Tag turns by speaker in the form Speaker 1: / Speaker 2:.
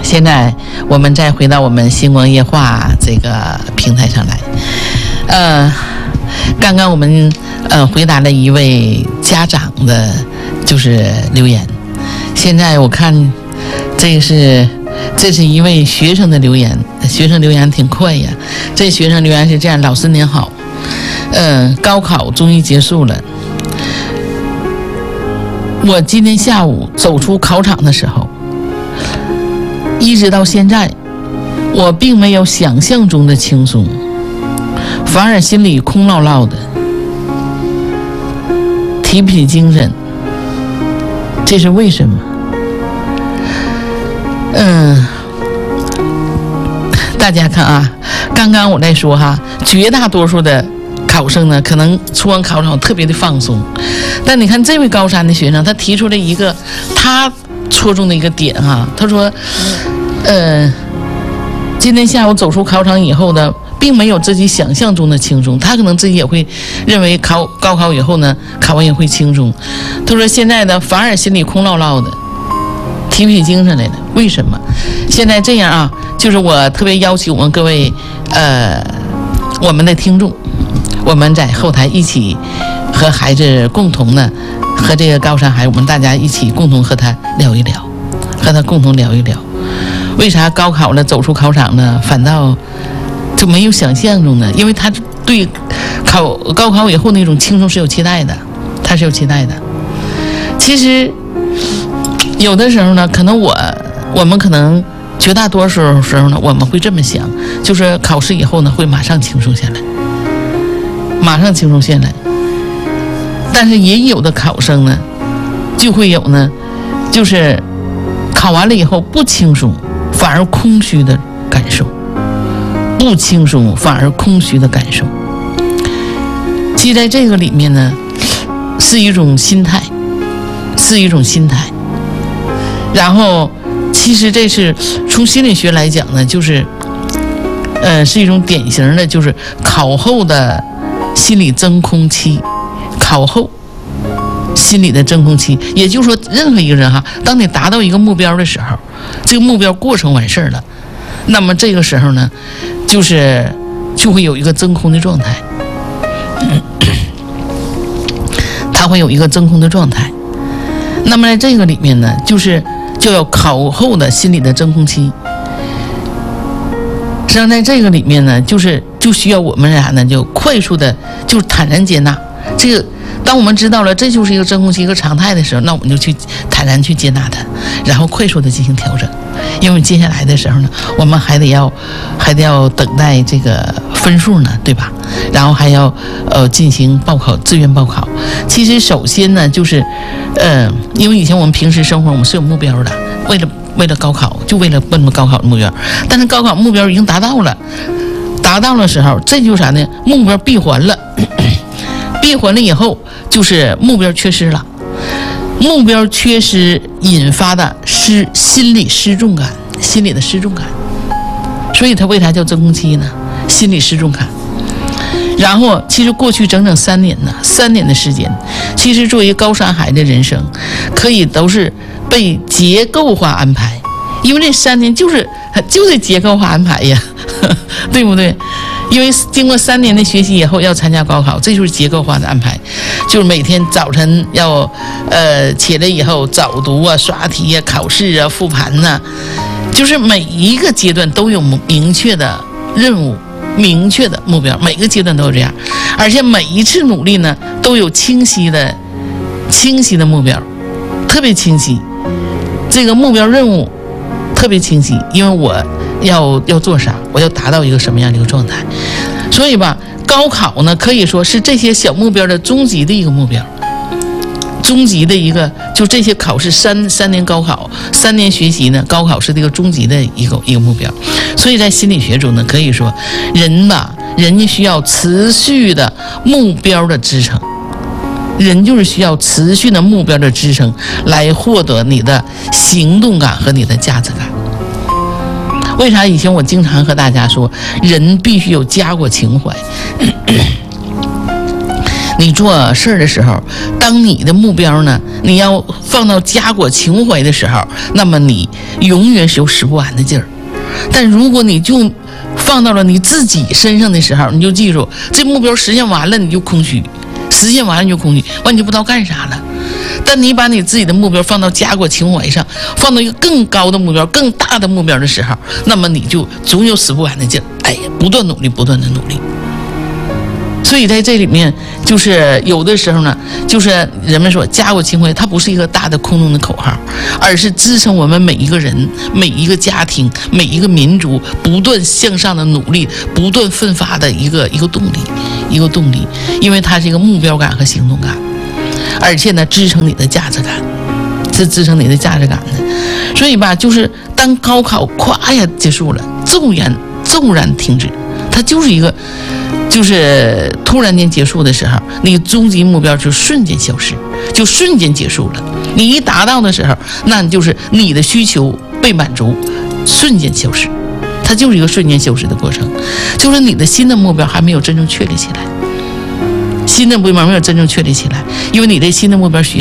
Speaker 1: 现在我们再回到我们星光夜话这个平台上来，刚刚我们回答了一位家长的就是留言，现在我看这是一位学生的留言，学生留言挺快呀。这学生留言是这样：老师您好，高考终于结束了，我今天下午走出考场的时候，一直到现在，我并没有想象中的轻松，反而心里空落落的，提不起精神，这是为什么？大家看啊，刚刚我在说哈，绝大多数的考生呢，可能出完考场特别的放松，但你看这位高三的学生，他提出了一个他戳中的一个点哈，他说，今天下午走出考场以后呢，并没有自己想象中的轻松，他可能自己也会认为高考以后呢，考完也会轻松。他说现在呢，反而心里空落落的，提不起精神来了。为什么？现在这样啊，就是我特别要求我们各位我们的听众，我们在后台一起和孩子共同的和这个高三孩子，我们大家一起共同和他聊一聊，和他共同聊一聊，为啥高考了走出考场呢，反倒就没有想象中的？因为他对高考以后那种轻松是有期待的，他是有期待的。其实有的时候呢，可能我们可能绝大多数时候呢，我们会这么想，就是考试以后呢，会马上轻松下来，马上轻松下来。但是也有的考生呢，就会有呢，就是考完了以后不轻松，反而空虚的感受，不轻松反而空虚的感受。其实在这个里面呢，是一种心态，是一种心态。然后其实这是从心理学来讲呢，就是是一种典型的就是考后的心理真空期，考后心理的真空期。也就是说，任何一个人哈，当你达到一个目标的时候，这个目标过程完事儿了，那么这个时候呢，就会有一个真空的状态，它会有一个真空的状态。那么在这个里面呢，就要考后的心理的真空期。实际上在这个里面呢，就需要我们俩呢，就快速的就坦然接纳这个。当我们知道了这就是一个真空期，一个常态的时候，那我们就去坦然去接纳它，然后快速的进行调整。因为接下来的时候呢，我们还得要等待这个分数呢，对吧？然后还要进行报考，志愿报考。其实首先呢，就是因为以前我们平时生活我们是有目标的，为了高考，就为了奔着高考的目标。但是高考目标已经达到了时候，这就是啥呢？目标闭环了，闭环了以后就是目标缺失了。目标缺失引发的是心理失重感，心理的失重感。所以它为啥叫真空期呢？心理失重感。然后其实过去整整3年呢，3年的时间，其实作为高三孩子的人生可以都是被结构化安排，因为这3年就是结构化安排呀，对不对？因为经过3年的学习以后要参加高考，这就是结构化的安排，就是每天早晨要起来以后早读啊、刷题啊、考试啊、复盘啊，就是每一个阶段都有明确的任务、明确的目标，每个阶段都有这样，而且每一次努力呢都有清晰的目标，特别清晰，这个目标任务特别清晰，因为我要做啥，我要达到一个什么样的一个状态。所以吧，高考呢可以说是这些小目标的终极的一个目标，终极的一个，就这些考试三年高考，3年学习呢，高考是这个终极的一个目标。所以在心理学中呢，可以说人家需要持续的目标的支撑，人就是需要持续的目标的支撑来获得你的行动感和你的价值感。为啥以前我经常和大家说，人必须有家国情怀？ 你做事儿的时候，当你的目标呢，你要放到家国情怀的时候，那么你永远是有使不完的劲儿。但如果你就放到了你自己身上的时候，你就记住，这目标实现完了你就空虚，实现完了你就空虚，完你就不知道干啥了。但你把你自己的目标放到家国情怀上，放到一个更高的目标、更大的目标的时候，那么你就总有使不完的劲儿，哎呀，不断努力，不断的努力。所以在这里面，就是有的时候呢，就是人们说家国情怀，它不是一个大的空洞的口号，而是支撑我们每一个人、每一个家庭、每一个民族不断向上的努力、不断奋发的一个动力，因为它是一个目标感和行动感，而且呢，支撑你的价值感，是支撑你的价值感的。所以吧，就是当高考咵呀结束了，骤然停止，它就是一个。就是突然间结束的时候，你终极目标就瞬间消失，就瞬间结束了。你一达到的时候，那就是你的需求被满足，瞬间消失，它就是一个瞬间消失的过程。就是你的新的目标还没有真正确立起来，新的目标没有真正确立起来，因为你这新的目标需要